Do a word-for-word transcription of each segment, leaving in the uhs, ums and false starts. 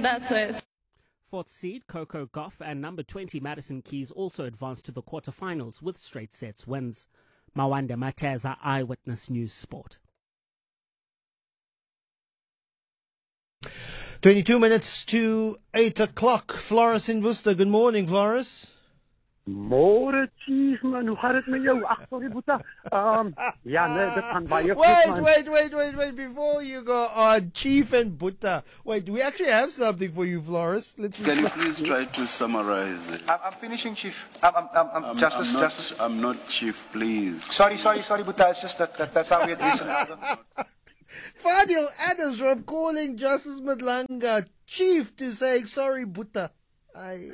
and that's it. Fourth seed Coco Gauff and number twenty Madison Keys also advanced to the quarterfinals with straight sets wins. Mawande Mateza, Eyewitness News Sport. twenty-two minutes to eight o'clock. Floris in Worcester. Good morning, Floris. Môre Chief man, hoe gaat het met jou? Ag, sorry Boeta. Um, ja, nee, dit gaan baie goed Wait, man. wait, wait, wait, wait. Before you go on, Chief and Boeta. Wait, we actually have something for you, Floris. Let's. Can you please try to summarize it? I'm, I'm finishing, Chief. I'm, I'm, I'm, I'm, Justice, I'm not, Justice. I'm not Chief, please. Sorry, sorry, sorry, Boeta. It's just that, that that's how it is. Fadil Adams from calling Justice Madlanga Chief to saying sorry, Boeta. I.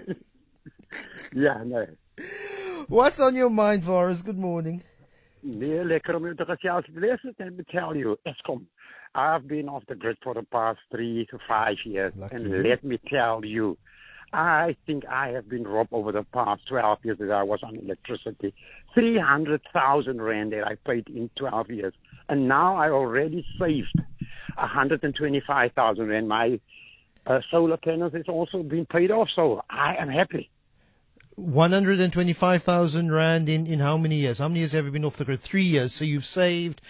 Ja, nee. What's on your mind, Floris? Good morning. Nee, lekker om jou te gesels. Listen, let me tell you, Eskom, I've been off the grid for the past three to five years. Lucky and you. let me tell you, I think I have been robbed over the past twelve years that I was on electricity. three hundred thousand rand that I paid in twelve years. And now I already saved one hundred twenty-five thousand rand. My uh, solar panels has also been paid off, so I am happy. one hundred twenty-five thousand rand in, in how many years? How many years have you been off the grid? Three years. So you've saved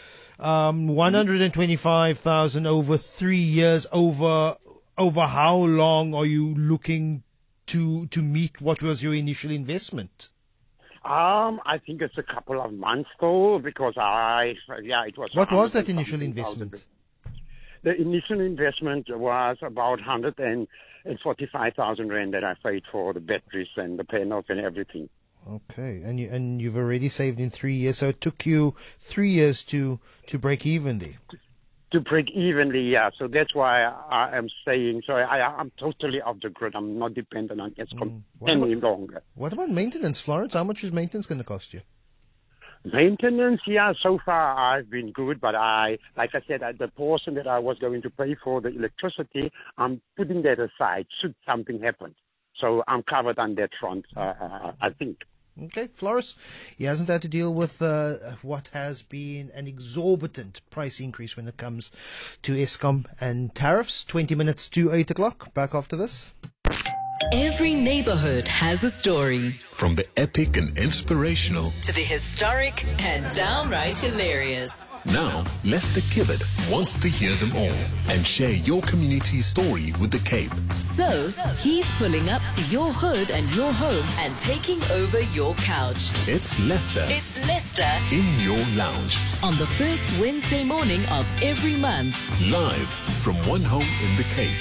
um, one hundred twenty-five thousand over three years. Over over how long are you looking to to meet what was your initial investment? Um, I think it's a couple of months though, because I, yeah, it was. What was that initial investment? The initial investment was about one hundred forty-five thousand rand that I paid for the batteries and the panels and everything. Okay, and you and you've already saved in three years, so it took you three years to to break even there. To break evenly, yeah. So that's why I am saying, so I, I'm totally off the grid. I'm not dependent on Eskom What any about- longer. What about maintenance, Florence? How much is maintenance going to cost you? Maintenance, yeah, so far I've been good, but I, like I said, uh, the portion that I was going to pay for the electricity, I'm putting that aside should something happen. So I'm covered on that front, uh, uh, I think. Okay, Floris, he hasn't had to deal with uh, what has been an exorbitant price increase when it comes to Eskom and tariffs. twenty minutes to eight o'clock. Back after this. Every neighborhood has a story. From the epic and inspirational To the historic and downright hilarious. Now, Lester Kibbard wants to hear them all and share your community's story with the Cape. So, he's pulling up to your hood and your home and taking over your couch. It's Lester It's Lester in your lounge, on the first Wednesday morning of every month. live from one home in the Cape.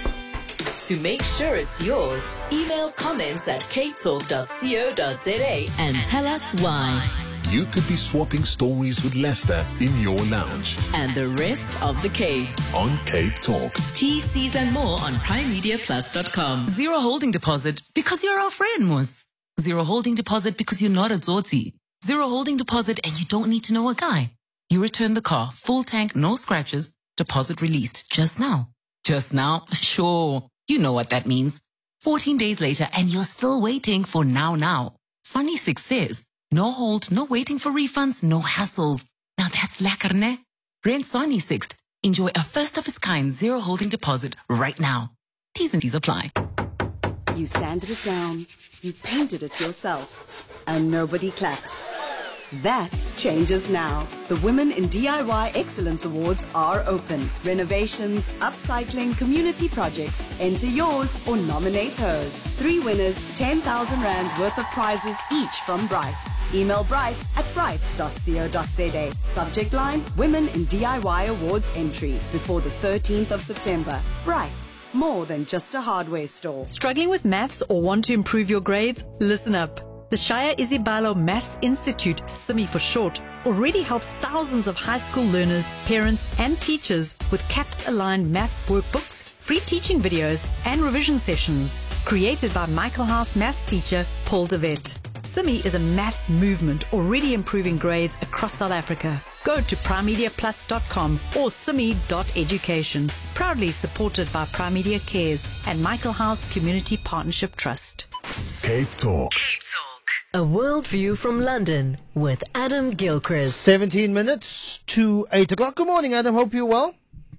To make sure it's yours, email comments at cape talk dot co dot za and tell us why. You could be swapping stories with Lester in your lounge And the rest of the Cape. on Cape Talk. T Cs and more on prime media plus dot com. Zero holding deposit because you're our friend, Mus. Zero holding deposit because you're not a Zoti. Zero holding deposit and you don't need to know a guy. You return the car, full tank, no scratches, deposit released just now. Just now? Sure. You know what that means. fourteen days later and you're still waiting for now now. Sunny six says, no hold, no waiting for refunds, no hassles. Now that's lekker, ne? Rent Sunny six. Enjoy a first of its kind zero holding deposit right now. T's and C's apply. You sanded it down, you painted it yourself, and nobody clapped. That changes now. The Women in D I Y Excellence Awards are open. Renovations, upcycling, community projects. Enter yours or nominate hers. Three winners, ten thousand rands worth of prizes each from Brights. Email brights at brights dot co dot za. Subject line, Women in D I Y Awards entry before the thirteenth of September. Brights, more than just a hardware store. Struggling with maths or want to improve your grades? Listen up. The Shaya Isibalo Maths Institute, S I M I for short, already helps thousands of high school learners, parents and teachers with CAPS-aligned maths workbooks, free teaching videos and revision sessions. Created by Michael House maths teacher Paul de Wet. S I M I is a maths movement already improving grades across South Africa. Go to prime media plus dot com or simi dot education. Proudly supported by Prime Media Cares and Michael House Community Partnership Trust. Cape Talk. Cape Talk. A worldview from London with Adam Gilchrist. seventeen minutes to eight o'clock. Good morning, Adam. Hope you're well.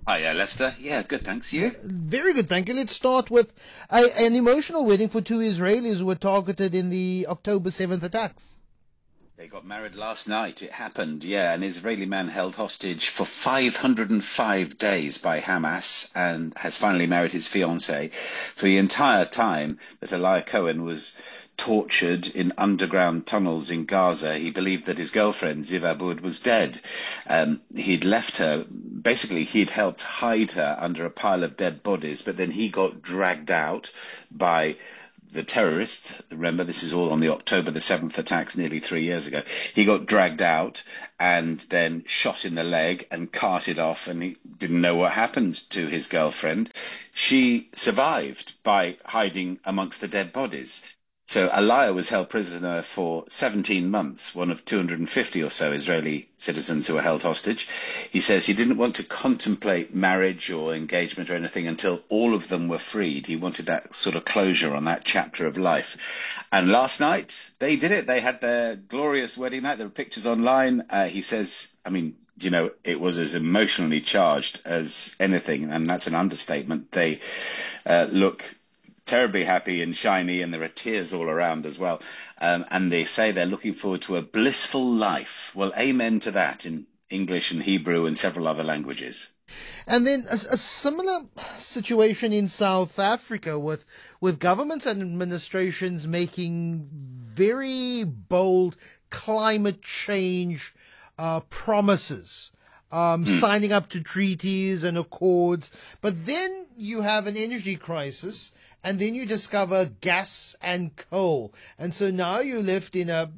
Hiya, Lester. Yeah, good, thanks. You? Very good, thank you. Let's start with a, an emotional wedding for two Israelis who were targeted in the October seventh attacks. They got married last night. It happened, yeah. An Israeli man held hostage for five hundred five days by Hamas and has finally married his fiancée. For the entire time that Elia Cohen was tortured in underground tunnels in Gaza, he believed that his girlfriend, Ziv Aboud, was dead. Um, he'd left her, basically he'd helped hide her under a pile of dead bodies, but then he got dragged out by the terrorists. Remember, this is all on the October the seventh attacks nearly three years ago. He got dragged out and then shot in the leg and carted off, and he didn't know what happened to his girlfriend. She survived by hiding amongst the dead bodies. So Elia was held prisoner for seventeen months, one of two hundred fifty or so Israeli citizens who were held hostage. He says he didn't want to contemplate marriage or engagement or anything until all of them were freed. He wanted that sort of closure on that chapter of life. And last night, they did it. They had their glorious wedding night. There were pictures online. Uh, he says, I mean, you know, it was as emotionally charged as anything, and that's an understatement. They uh, look terribly happy and shiny, and there are tears all around as well. Um, and they say they're looking forward to a blissful life. Well, amen to that in English and Hebrew and several other languages. And then a, a similar situation in South Africa with with governments and administrations making very bold climate change uh, promises. Um, mm. Signing up to treaties and accords. But then you have an energy crisis, and then you discover gas and coal. And so now you're left in a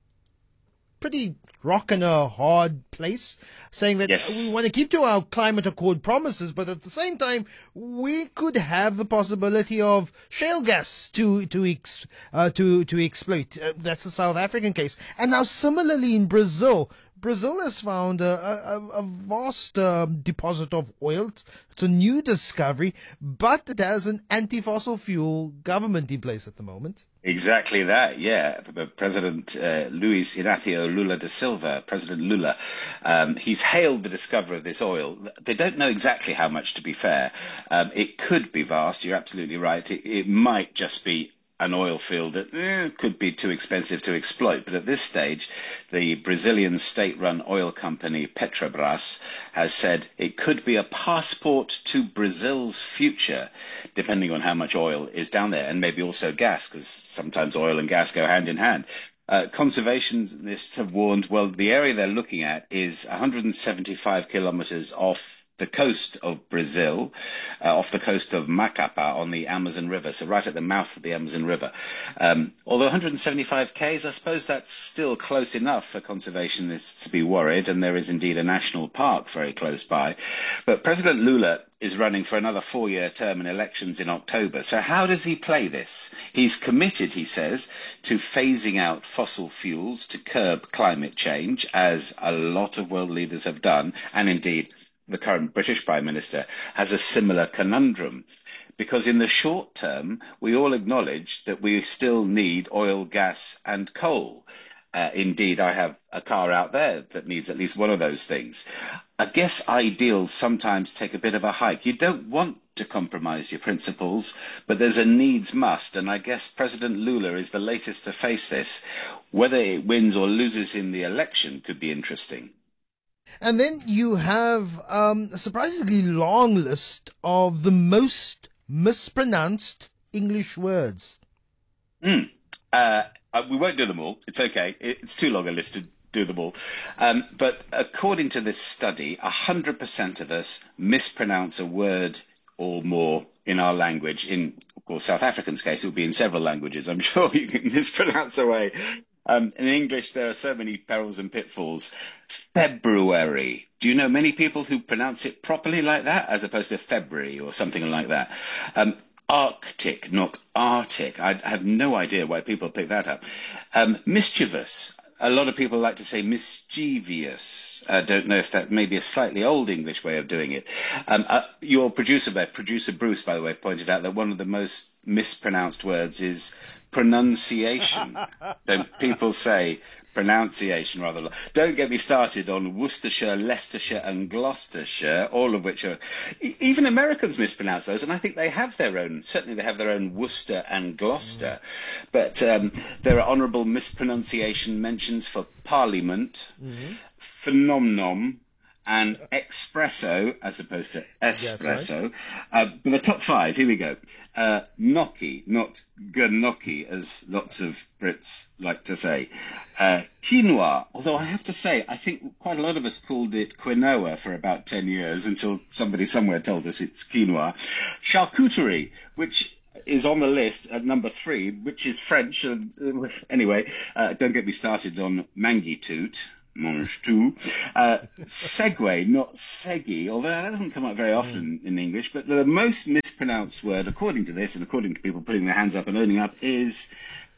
pretty rock and a hard place, saying that yes, we want to keep to our climate accord promises, but at the same time, we could have the possibility of shale gas to to ex, uh, to to exploit. Uh, that's the South African case. And now similarly in Brazil, Brazil has found a, a, a vast uh, deposit of oil. It's a new discovery, but it has an anti-fossil fuel government in place at the moment. Exactly that, yeah. President uh, Luis Inacio Lula da Silva, President Lula, um, he's hailed the discovery of this oil. They don't know exactly how much, to be fair. Um, it could be vast, you're absolutely right. It, it might just be an oil field that eh, could be too expensive to exploit. But at this stage, the Brazilian state-run oil company Petrobras has said it could be a passport to Brazil's future, depending on how much oil is down there, and maybe also gas, because sometimes oil and gas go hand in hand. Uh, conservationists have warned, well, the area they're looking at is one hundred seventy-five kilometers off the coast of Brazil, uh, off the coast of Macapá on the Amazon River, so right at the mouth of the Amazon River. Um, although one hundred seventy-five k's, I suppose that's still close enough for conservationists to be worried, and there is indeed a national park very close by. But President Lula is running for another four-year term in elections in October. So how does he play this? He's committed, he says, to phasing out fossil fuels to curb climate change, as a lot of world leaders have done, and indeed the current British Prime Minister has a similar conundrum, because in the short term, we all acknowledge that we still need oil, gas and coal. Uh, indeed, I have a car out there that needs at least one of those things. I guess ideals sometimes take a bit of a hike. You don't want to compromise your principles, but there's a needs must, and I guess President Lula is the latest to face this. Whether it wins or loses in the election could be interesting. And then you have um, a surprisingly long list of the most mispronounced English words. Mm. Uh, we won't do them all. It's okay. It's too long a list to do them all. Um, but according to this study, one hundred percent of us mispronounce a word or more in our language. In, of course, South African's case, it would be in several languages. I'm sure you can mispronounce away. Um, in English, there are so many perils and pitfalls. February. Do you know many people who pronounce it properly like that, as opposed to February or something like that? Um, Arctic, not Arctic. I have no idea why people pick that up. Um, mischievous. A lot of people like to say mischievous. I don't know if that may be a slightly old English way of doing it. Um, uh, your producer there, producer Bruce, by the way, pointed out that one of the most mispronounced words is pronunciation. Don't people say pronunciation rather long. Don't get me started on Worcestershire, Leicestershire and Gloucestershire, all of which are... Even Americans mispronounce those, and I think they have their own, certainly they have their own Worcester and Gloucester. Mm. But um, there are honourable mispronunciation mentions for Parliament, mm-hmm. phenomenon, and espresso, as opposed to espresso. Right. Uh, but the top five, here we go. Uh, gnocchi, not gnocchi, as lots of Brits like to say. Uh, quinoa, although I have to say, I think quite a lot of us called it quinoa for about ten years until somebody somewhere told us it's quinoa. Charcuterie, which is on the list at number three, which is French. And, uh, anyway, uh, don't get me started on mangi-toot. Mange tout. Uh, segue, not seggy, although that doesn't come up very often mm. in English, but the most mispronounced word, according to this, and according to people putting their hands up and owning up, is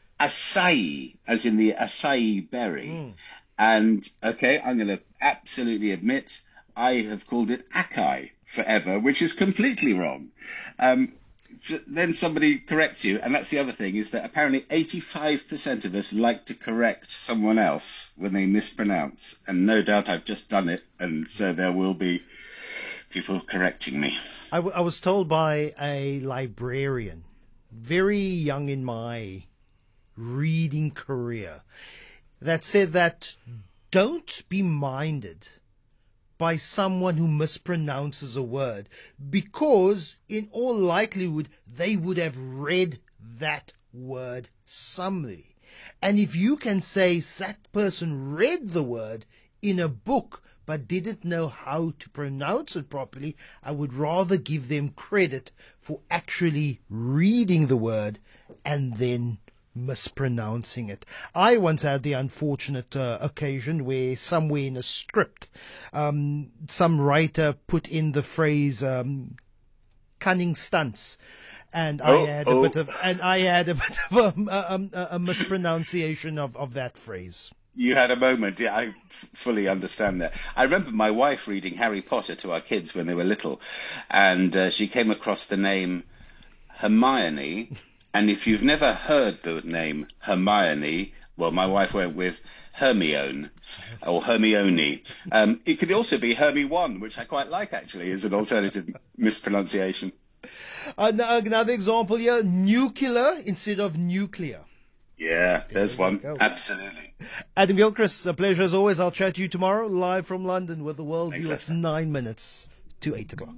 acai, as in the acai berry. Mm. And, okay, I'm going to absolutely admit, I have called it acai forever, which is completely wrong. Um, then somebody corrects you, and that's the other thing, is that apparently eighty-five percent of us like to correct someone else when they mispronounce, and no doubt I've just done it, and so there will be people correcting me. I, w- I was told by a librarian, very young in my reading career, that said that don't be minded by someone who mispronounces a word, because in all likelihood they would have read that word somewhere. And if you can say that person read the word in a book but didn't know how to pronounce it properly, I would rather give them credit for actually reading the word and then mispronouncing it. I once had the unfortunate uh, occasion where somewhere in a script, um, some writer put in the phrase um, "cunning stunts," and oh, I had oh. a bit of and I had a bit of a, a, a mispronunciation of, of that phrase. You had a moment. Yeah, I f- fully understand that. I remember my wife reading Harry Potter to our kids when they were little, and uh, she came across the name Hermione. And if you've never heard the name Hermione, well, my wife went with Hermione or Hermione. Um, it could also be Hermy-one, which I quite like, actually, as an alternative mispronunciation. Uh, another example here, nuclear instead of nuclear. Yeah, there's there one. Go. Absolutely. Adam Gilchrist, a pleasure as always. I'll chat to you tomorrow, live from London with the World View. It's nine minutes to eight o'clock.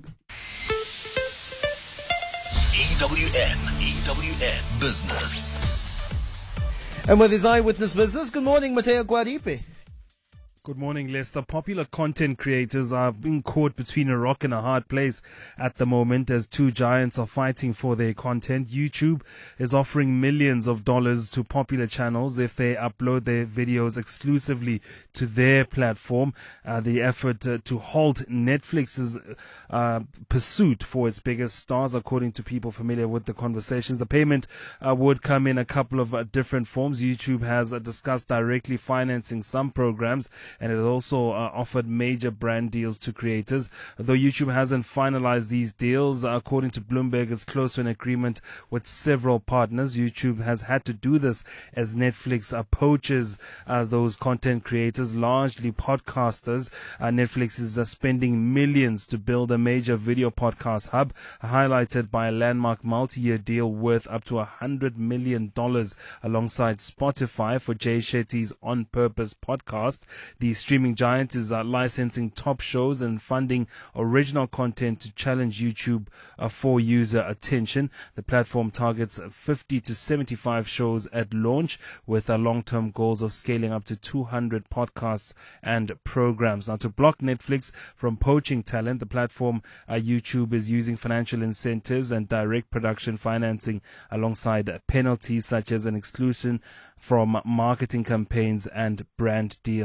E W N, E W N Business. And with his Eyewitness Business, good morning, Mateo Guaripe. Good morning, Lester. Popular content creators are being caught between a rock and a hard place at the moment as two giants are fighting for their content. YouTube is offering millions of dollars to popular channels if they upload their videos exclusively to their platform. Uh, the effort uh, to halt Netflix's uh, pursuit for its biggest stars, according to people familiar with the conversations. The payment uh, would come in a couple of uh, different forms. YouTube has uh, discussed directly financing some programs, and it also uh, offered major brand deals to creators. Though YouTube hasn't finalized these deals, uh, according to Bloomberg, it's close to an agreement with several partners. YouTube has had to do this as Netflix uh, poaches uh, those content creators, largely podcasters. Uh, Netflix is uh, spending millions to build a major video podcast hub, highlighted by a landmark multi-year deal worth up to one hundred million dollars alongside Spotify for Jay Shetty's On Purpose podcast. The streaming giant is uh, licensing top shows and funding original content to challenge YouTube uh, for user attention. The platform targets fifty to seventy-five shows at launch, with uh, long-term goals of scaling up to two hundred podcasts and programs. Now, to block Netflix from poaching talent, the platform uh, YouTube is using financial incentives and direct production financing alongside uh, penalties such as an exclusion from marketing campaigns and brand deals. So the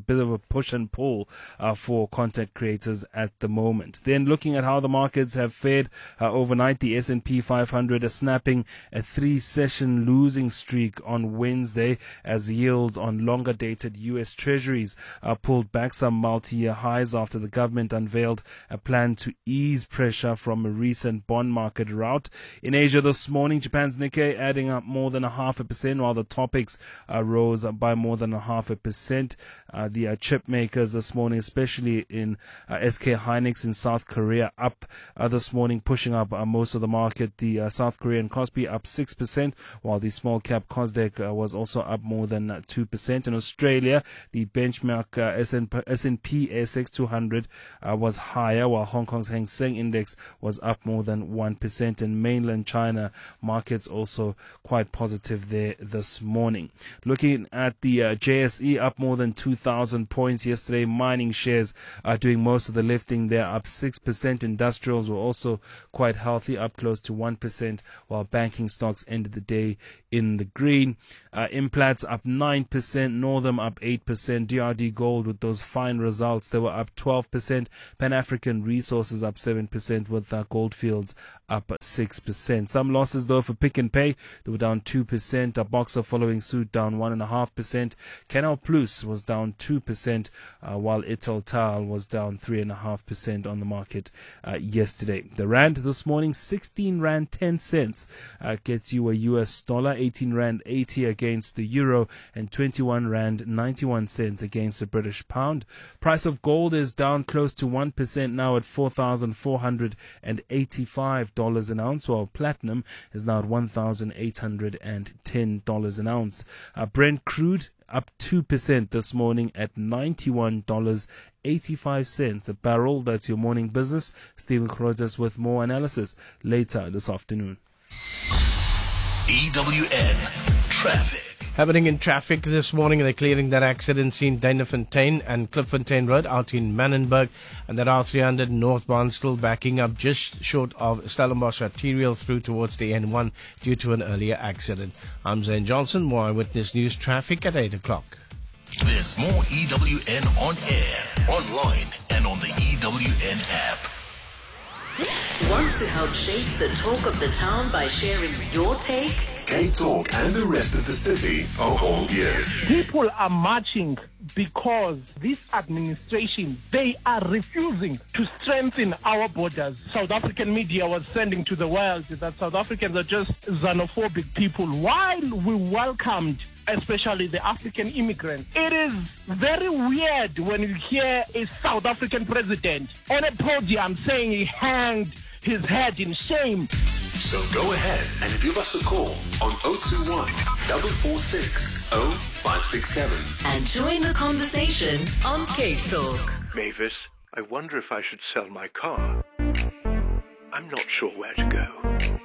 bit of a push and pull uh, for content creators at the moment. Then looking at how the markets have fared uh, overnight, the S and P five hundred is snapping a three-session losing streak on Wednesday as yields on longer-dated U S Treasuries uh, pulled back some multi-year highs after the government unveiled a plan to ease pressure from a recent bond market rout. In Asia this morning, Japan's Nikkei adding up more than a half a percent, while the Topix uh, rose by more than a half a percent. Uh, the uh, chip makers this morning, especially in uh, S K Hynix in South Korea, up uh, this morning, pushing up uh, most of the market. The uh, South Korean Kospi up six percent, while the small cap Kosdaq uh, was also up more than uh, two percent. In Australia, the benchmark uh, S and P A S X two hundred uh, was higher, while Hong Kong's Hang Seng Index was up more than one percent. In mainland China, markets also quite positive there this morning. Looking at the uh, J S E, up more than two thousand points yesterday. Mining shares are doing most of the lifting. They're up six percent. Industrials were also quite healthy, up close to one percent, while banking stocks ended the day in the green. Uh, Implats up nine percent. Northam up eight percent. D R D Gold with those fine results, they were up twelve percent. Pan African Resources up seven percent, with uh, Goldfields up six percent. Some losses though for Pick and Pay. They were down two percent. A Boxer following suit down one point five percent. Canal Plus was down two percent, uh, while Italtal was down three point five percent on the market uh, yesterday. The Rand this morning, sixteen Rand ten cents, uh, gets you a U S dollar, eighteen Rand eighty against the Euro, and twenty-one Rand ninety-one cents against the British Pound. Price of gold is down close to one percent now at four thousand four hundred eighty-five dollars an ounce, while platinum is now at one thousand eight hundred ten dollars an ounce. Uh, Brent crude up two percent this morning at ninety-one dollars and eighty-five cents a barrel. That's your morning business. Stephen Krotas with more analysis later this afternoon. E W N Traffic. Happening in traffic this morning, they're clearing that accident scene, Danafontein and Klipfontein Road out in Manenberg, and that R three hundred northbound still backing up just short of Stellenbosch arterial through towards the N one due to an earlier accident. I'm Zane Johnson, more Eyewitness News traffic at eight o'clock. There's more E W N on air, online, and on the E W N app. Want to help shape the talk of the town by sharing your take? K-Talk and the rest of the city are all ears. People are marching because this administration, they are refusing to strengthen our borders. South African media was sending to the world that South Africans are just xenophobic people, while we welcomed especially the African immigrants. It is very weird when you hear a South African president on a podium saying he hanged his head in shame. So go ahead and give us a call on zero two one, four four six, zero five six seven. And join the conversation on K-Talk. Mavis, I wonder if I should sell my car. I'm not sure where to go.